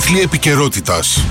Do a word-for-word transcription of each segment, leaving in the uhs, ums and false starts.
Τίτλοι επικαιρότητας.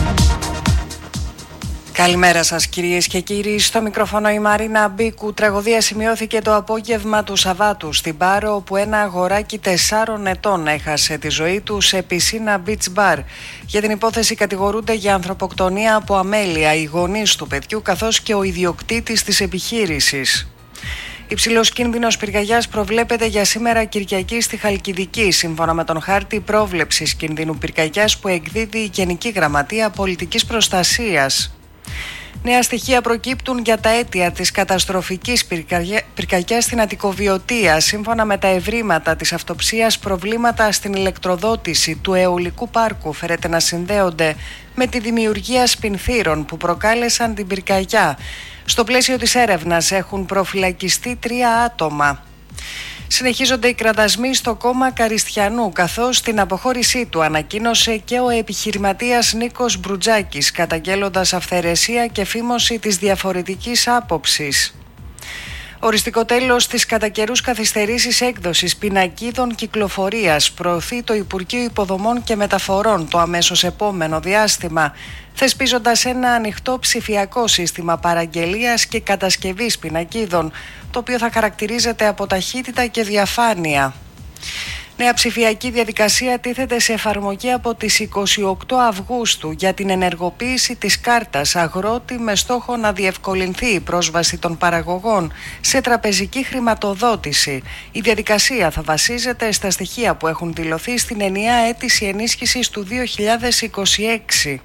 Καλημέρα σας κυρίες και κύριοι, στο μικρόφωνο η Μαρίνα Μπίκου. Τραγωδία σημειώθηκε το απόγευμα του Σαββάτου στην Πάρο, όπου ένα αγοράκι τεσσάρων ετών έχασε τη ζωή του σε πισίνα beach bar. Για την υπόθεση κατηγορούνται για ανθρωποκτονία από αμέλεια οι γονείς του παιδιού καθώς και ο ιδιοκτήτης της επιχείρησης. Υψηλός κίνδυνος πυρκαγιάς προβλέπεται για σήμερα Κυριακή στη Χαλκιδική, σύμφωνα με τον χάρτη πρόβλεψης κινδύνου πυρκαγιάς που εκδίδει η Γενική Γραμματεία Πολιτικής Προστασίας. Νέα στοιχεία προκύπτουν για τα αίτια της καταστροφικής πυρκαγιά, πυρκαγιάς στην Αττικοβιωτία. Σύμφωνα με τα ευρήματα της αυτοψίας, προβλήματα στην ηλεκτροδότηση του αιωλικού πάρκου φέρεται να συνδέονται με τη δημιουργία σπινθήρων που προκάλεσαν την πυρκαγιά. Στο πλαίσιο της έρευνας έχουν προφυλακιστεί τρία άτομα. Συνεχίζονται οι κραδασμοί στο κόμμα Καριστιανού, καθώς την αποχώρησή του ανακοίνωσε και ο επιχειρηματίας Νίκος Μπρουτζάκης, καταγγέλλοντας αυθαιρεσία και φήμωση της διαφορετικής άποψης. Οριστικό τέλος της κατά καιρούς καθυστερήσεις έκδοσης πινακίδων κυκλοφορίας προωθεί το Υπουργείο Υποδομών και Μεταφορών το αμέσως επόμενο διάστημα, θεσπίζοντας ένα ανοιχτό ψηφιακό σύστημα παραγγελίας και κατασκευής πινακίδων, το οποίο θα χαρακτηρίζεται από ταχύτητα και διαφάνεια. Νέα ψηφιακή διαδικασία τίθεται σε εφαρμογή από τις είκοσι οκτώ Αυγούστου για την ενεργοποίηση της κάρτας αγρότη με στόχο να διευκολυνθεί η πρόσβαση των παραγωγών σε τραπεζική χρηματοδότηση. Η διαδικασία θα βασίζεται στα στοιχεία που έχουν δηλωθεί στην ενιαία αίτηση ενίσχυσης του δύο χιλιάδες είκοσι έξι.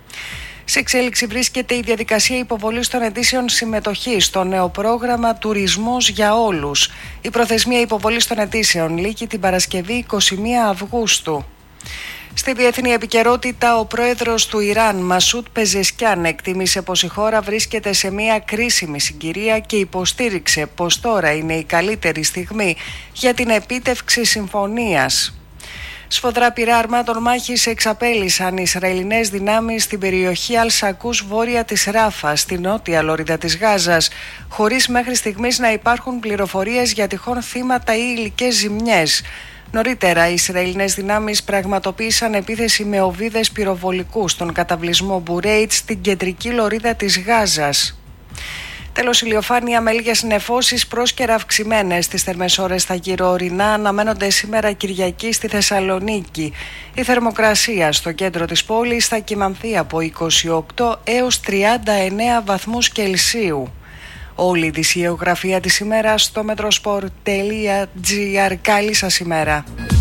Σε εξέλιξη βρίσκεται η διαδικασία υποβολής των αιτήσεων συμμετοχής στο νέο πρόγραμμα Τουρισμός για Όλους. Η προθεσμία υποβολής των αιτήσεων λήγει την Παρασκευή είκοσι μία Αυγούστου. Στη διεθνή επικαιρότητα, ο πρόεδρος του Ιράν, Μασούτ Πεζεσκιάν, εκτίμησε πως η χώρα βρίσκεται σε μια κρίσιμη συγκυρία και υποστήριξε πως τώρα είναι η καλύτερη στιγμή για την επίτευξη συμφωνίας. Σφοδρά πυρά αρμάτων μάχης εξαπέλυσαν οι Ισραηλινές δυνάμεις στην περιοχή Αλ-Σακούς βόρεια της Ράφα, στη νότια λωρίδα της Γάζας, χωρίς μέχρι στιγμής να υπάρχουν πληροφορίες για τυχόν θύματα ή υλικές ζημιές. Νωρίτερα, οι Ισραηλινές δυνάμεις πραγματοποίησαν επίθεση με οβίδες πυροβολικού στον καταβλισμό Μπουρέιτ στην κεντρική λωρίδα της Γάζας. Τέλος, ηλιοφάνεια με λίγες νεφώσεις πρόσκαιρα αυξημένες. Τις θερμές ώρες στα γυρο-ορεινά αναμένονται σήμερα Κυριακή στη Θεσσαλονίκη. Η θερμοκρασία στο κέντρο της πόλης θα κυμανθεί από είκοσι οκτώ έως τριάντα εννέα βαθμούς Κελσίου. Όλη η ειδησιογραφία της ημέρας στο metrosport τελεία gr. Καλή σας ημέρα.